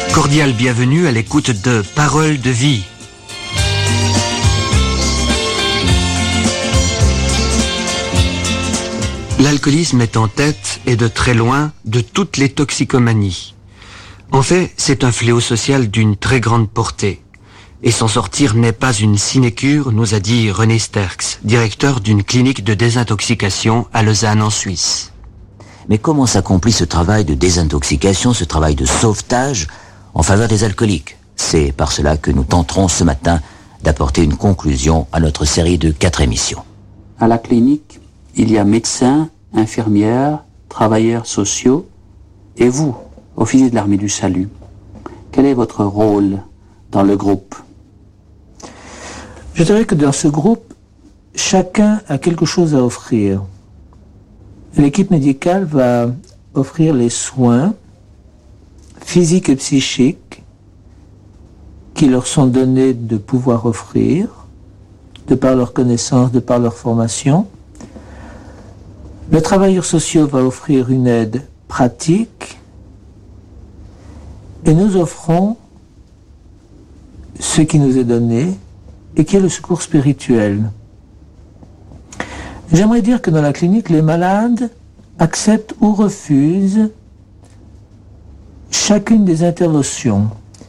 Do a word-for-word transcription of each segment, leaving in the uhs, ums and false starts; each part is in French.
Cordial bienvenue à l'écoute de Paroles de vie. L'alcoolisme est en tête, et de très loin, de toutes les toxicomanies. En fait, c'est un fléau social d'une très grande portée. Et s'en sortir n'est pas une sinécure, nous a dit René Sterckx, directeur d'une clinique de désintoxication à Lausanne en Suisse. Mais comment s'accomplit ce travail de désintoxication, ce travail de sauvetage en faveur des alcooliques? C'est par cela que nous tenterons ce matin d'apporter une conclusion à notre série de quatre émissions. À la clinique, il y a médecins, infirmières, travailleurs sociaux et vous, officiers de l'armée du salut. Quel est votre rôle dans le groupe? Je dirais que dans ce groupe, chacun a quelque chose à offrir. L'équipe médicale va offrir les soins physiques et psychiques qui leur sont donnés de pouvoir offrir, de par leur connaissance, de par leur formation. Le travailleur social va offrir une aide pratique et nous offrons ce qui nous est donné et qui est le secours spirituel. J'aimerais dire que dans la clinique, les malades acceptent ou refusent chacune des interventions.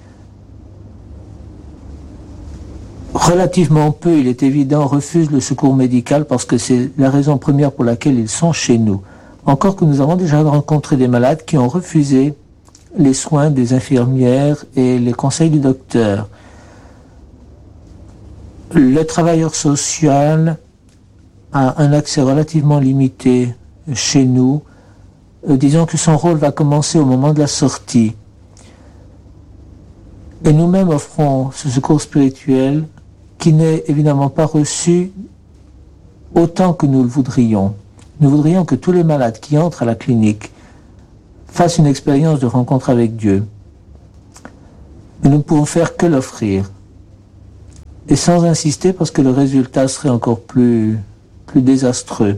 Relativement peu, il est évident, refusent le secours médical parce que c'est la raison première pour laquelle ils sont chez nous. Encore que nous avons déjà rencontré des malades qui ont refusé les soins des infirmières et les conseils du docteur. Le travailleur social a un accès relativement limité chez nous. Euh, disons que son rôle va commencer au moment de la sortie. Et nous-mêmes offrons ce secours spirituel qui n'est évidemment pas reçu autant que nous le voudrions. Nous voudrions que tous les malades qui entrent à la clinique fassent une expérience de rencontre avec Dieu. Mais nous ne pouvons faire que l'offrir. Et sans insister parce que le résultat serait encore plus, plus désastreux.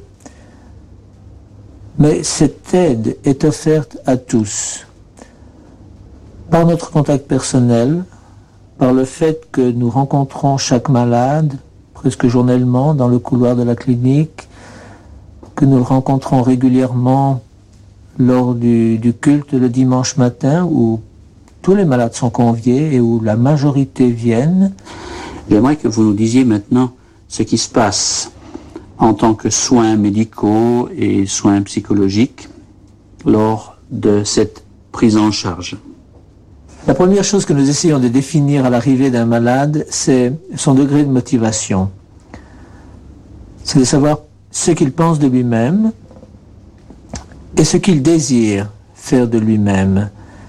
Mais cette aide est offerte à tous. Par notre contact personnel, par le fait que nous rencontrons chaque malade, presque journellement, dans le couloir de la clinique, que nous le rencontrons régulièrement lors du, du culte le dimanche matin, où tous les malades sont conviés et où la majorité viennent. J'aimerais que vous nous disiez maintenant ce qui se passe en tant que soins médicaux et soins psychologiques lors de cette prise en charge. La première chose que nous essayons de définir à l'arrivée d'un malade, c'est son degré de motivation. C'est de savoir ce qu'il pense de lui-même et ce qu'il désire faire de lui-même.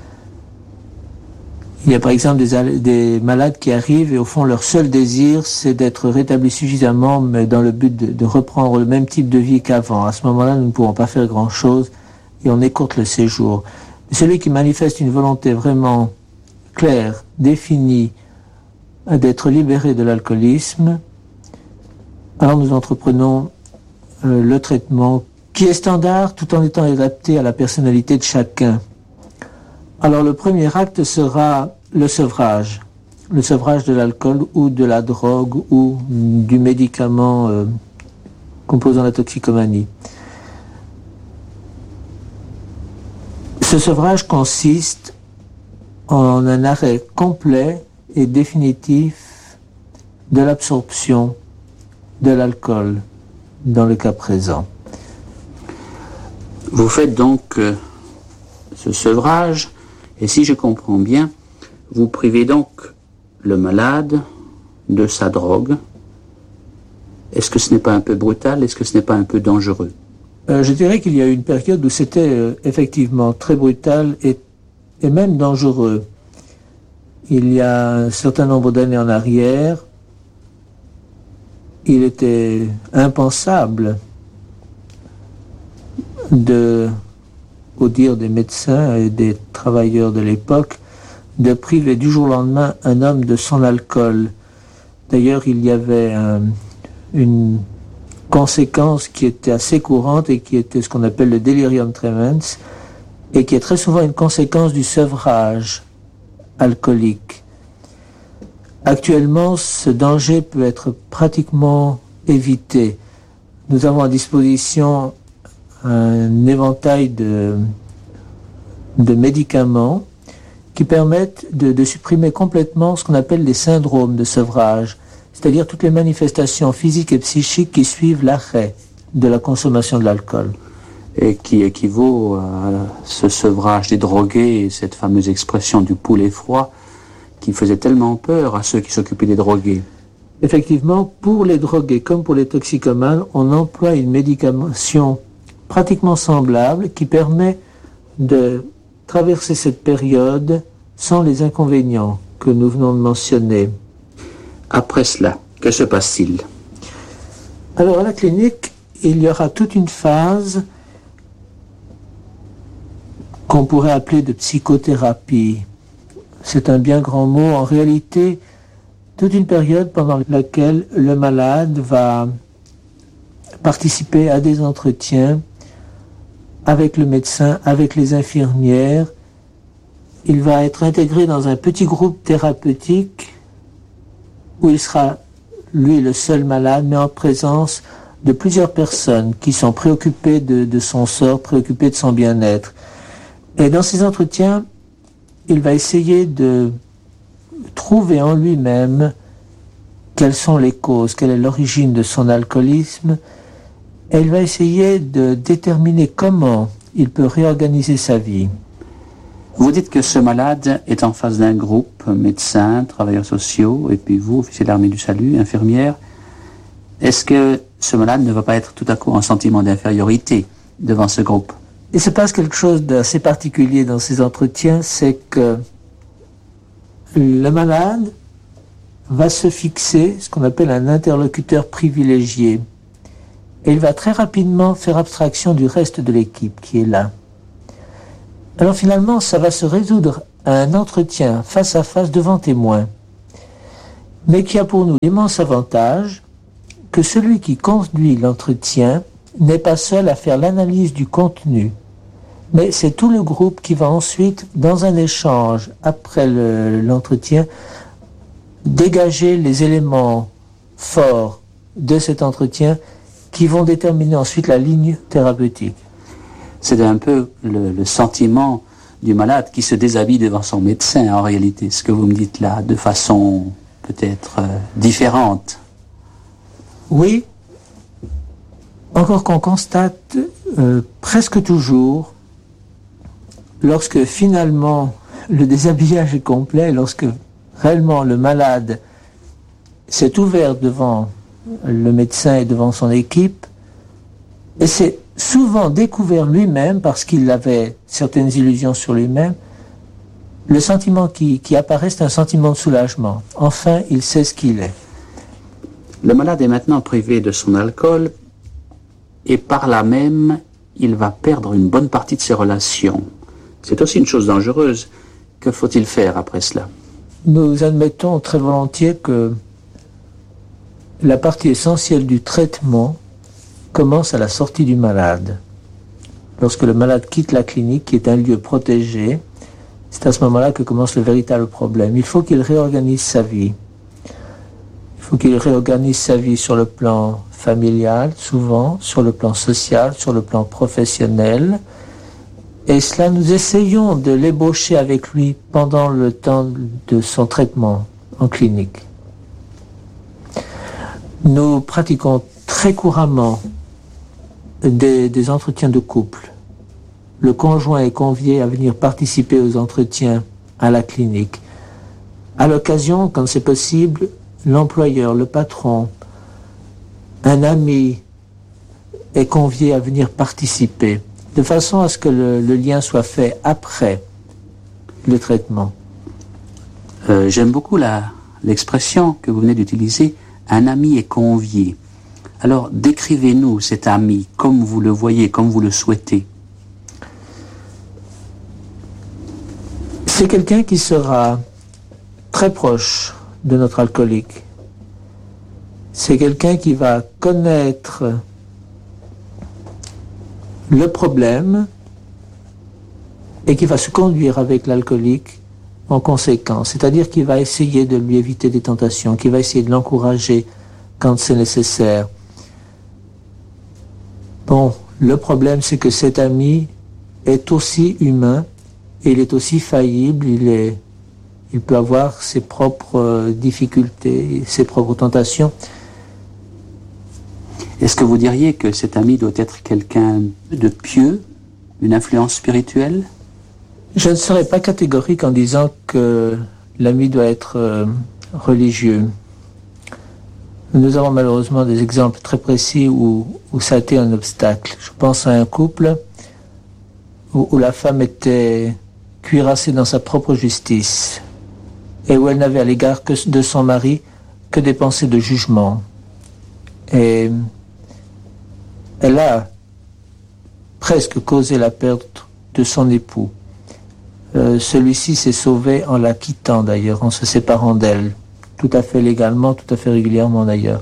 Il y a par exemple des, des malades qui arrivent et au fond leur seul désir c'est d'être rétablis suffisamment mais dans le but de, de reprendre le même type de vie qu'avant. À ce moment-là, nous ne pouvons pas faire grand-chose et on écourte le séjour. Mais celui qui manifeste une volonté vraiment claire, définie, d'être libéré de l'alcoolisme, alors nous entreprenons euh, le traitement qui est standard tout en étant adapté à la personnalité de chacun. Alors le premier acte sera le sevrage, le sevrage de l'alcool ou de la drogue ou du médicament euh, composant la toxicomanie. Ce sevrage consiste en un arrêt complet et définitif de l'absorption de l'alcool dans le cas présent. Vous faites donc euh, ce sevrage. Et si je comprends bien, vous privez donc le malade de sa drogue. Est-ce que ce n'est pas un peu brutal? Est-ce que ce n'est pas un peu dangereux? euh, Je dirais qu'il y a eu une période où c'était euh, effectivement très brutal et, et même dangereux. Il y a un certain nombre d'années en arrière, il était impensable de... au dire des médecins et des travailleurs de l'époque, de priver du jour au lendemain un homme de son alcool. D'ailleurs, il y avait un, une conséquence qui était assez courante et qui était ce qu'on appelle le delirium tremens et qui est très souvent une conséquence du sevrage alcoolique. Actuellement, ce danger peut être pratiquement évité. Nous avons à disposition un éventail de, de médicaments qui permettent de, de supprimer complètement ce qu'on appelle les syndromes de sevrage, c'est-à-dire toutes les manifestations physiques et psychiques qui suivent l'arrêt de la consommation de l'alcool. Et qui équivaut à ce sevrage des drogués, cette fameuse expression du poulet froid, qui faisait tellement peur à ceux qui s'occupaient des drogués. Effectivement, pour les drogués comme pour les toxicomanes, on emploie une médication pratiquement semblable qui permet de traverser cette période sans les inconvénients que nous venons de mentionner. Après cela, que se passe-t-il? Alors à la clinique, il y aura toute une phase qu'on pourrait appeler de psychothérapie. C'est un bien grand mot. En réalité, toute une période pendant laquelle le malade va participer à des entretiens avec le médecin, avec les infirmières. Il va être intégré dans un petit groupe thérapeutique où il sera, lui, le seul malade, mais en présence de plusieurs personnes qui sont préoccupées de, de son sort, préoccupées de son bien-être. Et dans ces entretiens, il va essayer de trouver en lui-même quelles sont les causes, quelle est l'origine de son alcoolisme, et il va essayer de déterminer comment il peut réorganiser sa vie. Vous dites que ce malade est en face d'un groupe, médecins, travailleurs sociaux, et puis vous, officier de l'armée du salut, infirmière. Est-ce que ce malade ne va pas être tout à coup en sentiment d'infériorité devant ce groupe? Il se passe quelque chose d'assez particulier dans ces entretiens, c'est que le malade va se fixer ce qu'on appelle un interlocuteur privilégié. Et il va très rapidement faire abstraction du reste de l'équipe qui est là. Alors finalement, ça va se résoudre à un entretien face à face devant témoins, mais qui a pour nous l'immense avantage que celui qui conduit l'entretien n'est pas seul à faire l'analyse du contenu, mais c'est tout le groupe qui va ensuite, dans un échange après le, l'entretien, dégager les éléments forts de cet entretien qui vont déterminer ensuite la ligne thérapeutique. C'est un peu le, le sentiment du malade qui se déshabille devant son médecin, en réalité, ce que vous me dites là, de façon peut-être euh, différente. Oui, encore qu'on constate euh, presque toujours, lorsque finalement le déshabillage est complet, lorsque réellement le malade s'est ouvert devant le médecin et devant son équipe, et s'est souvent découvert lui-même, parce qu'il avait certaines illusions sur lui-même, le sentiment qui, qui apparaît, c'est un sentiment de soulagement. Enfin, il sait ce qu'il est. Le malade est maintenant privé de son alcool, et par là même, il va perdre une bonne partie de ses relations. C'est aussi une chose dangereuse. Que faut-il faire après cela? Nous admettons très volontiers que la partie essentielle du traitement commence à la sortie du malade. Lorsque le malade quitte la clinique, qui est un lieu protégé, c'est à ce moment-là que commence le véritable problème. Il faut qu'il réorganise sa vie. Il faut qu'il réorganise sa vie sur le plan familial, souvent, sur le plan social, sur le plan professionnel. Et cela, nous essayons de l'ébaucher avec lui pendant le temps de son traitement en clinique. Nous pratiquons très couramment des, des entretiens de couple. Le conjoint est convié à venir participer aux entretiens à la clinique. À l'occasion, quand c'est possible, l'employeur, le patron, un ami est convié à venir participer, de façon à ce que le, le lien soit fait après le traitement. Euh, j'aime beaucoup la, l'expression que vous venez d'utiliser, un ami est convié. Alors, décrivez-nous cet ami, comme vous le voyez, comme vous le souhaitez. C'est quelqu'un qui sera très proche de notre alcoolique. C'est quelqu'un qui va connaître le problème et qui va se conduire avec l'alcoolique en conséquence. C'est-à-dire qu'il va essayer de lui éviter des tentations, qu'il va essayer de l'encourager quand c'est nécessaire. Bon, le problème, c'est que cet ami est aussi humain, et il est aussi faillible, il est, il peut avoir ses propres difficultés, ses propres tentations. Est-ce que vous diriez que cet ami doit être quelqu'un de pieux, une influence spirituelle? Je ne serais pas catégorique en disant que l'ami doit être euh, religieux. Nous avons malheureusement des exemples très précis où, où ça a été un obstacle. Je pense à un couple où, où la femme était cuirassée dans sa propre justice et où elle n'avait à l'égard que de son mari que des pensées de jugement. Et elle a presque causé la perte de son époux. Euh, celui-ci s'est sauvé en la quittant d'ailleurs, en se séparant d'elle, tout à fait légalement, tout à fait régulièrement d'ailleurs.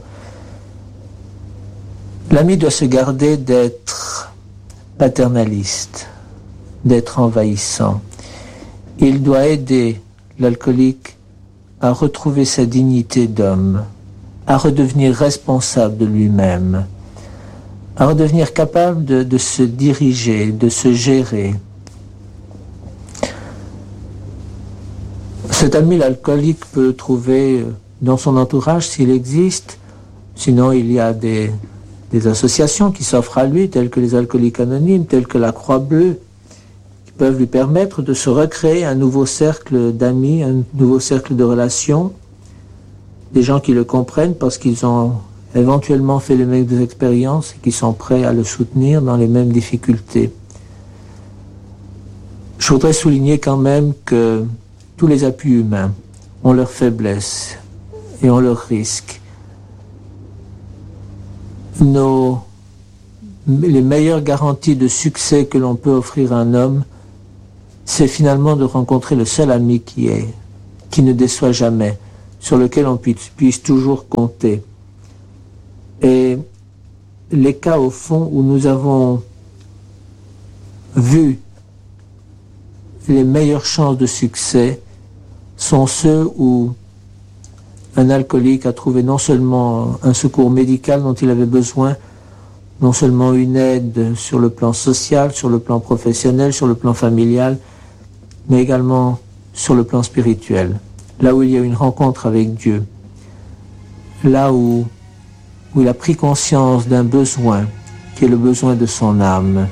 L'ami doit se garder d'être paternaliste, d'être envahissant. Il doit aider l'alcoolique à retrouver sa dignité d'homme, à redevenir responsable de lui-même, à redevenir capable de, de se diriger, de se gérer. Cet ami, l'alcoolique, peut le trouver dans son entourage s'il existe. Sinon, il y a des, des associations qui s'offrent à lui, telles que les alcooliques anonymes, telles que la Croix-Bleue, qui peuvent lui permettre de se recréer un nouveau cercle d'amis, un nouveau cercle de relations, des gens qui le comprennent parce qu'ils ont éventuellement fait les mêmes expériences et qui sont prêts à le soutenir dans les mêmes difficultés. Je voudrais souligner quand même que tous les appuis humains ont leurs faiblesses et ont leurs risques. Nos, les meilleures garanties de succès que l'on peut offrir à un homme, c'est finalement de rencontrer le seul ami qui est, qui ne déçoit jamais, sur lequel on puisse, puisse toujours compter. Et les cas, au fond, où nous avons vu les meilleures chances de succès sont ceux où un alcoolique a trouvé non seulement un secours médical dont il avait besoin, non seulement une aide sur le plan social, sur le plan professionnel, sur le plan familial, mais également sur le plan spirituel. Là où il y a une rencontre avec Dieu, là où, où il a pris conscience d'un besoin, qui est le besoin de son âme.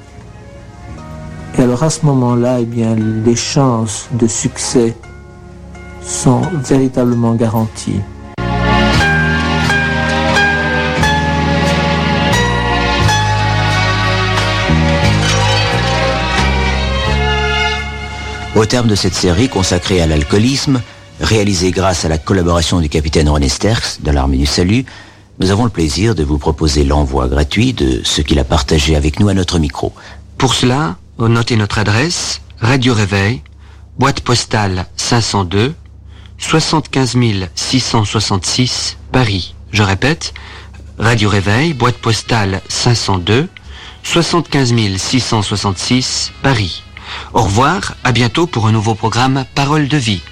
Et alors à ce moment-là, eh bien, les chances de succès sont véritablement garanties. Au terme de cette série consacrée à l'alcoolisme, réalisée grâce à la collaboration du capitaine René Sterckx de l'Armée du Salut, nous avons le plaisir de vous proposer l'envoi gratuit de ce qu'il a partagé avec nous à notre micro. Pour cela, notez notre adresse, Radio Réveil, boîte postale cinq cent deux, soixante-quinze mille six cent soixante-six, Paris. Je répète, Radio Réveil, boîte postale cinq cent deux, soixante-quinze mille six cent soixante-six, Paris. Au revoir, à bientôt pour un nouveau programme Parole de vie.